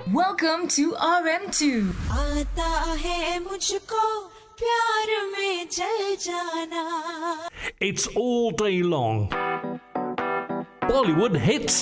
Welcome to RM2. आता है मुझको प्यार में जल जाना. It's all day long. Bollywood hits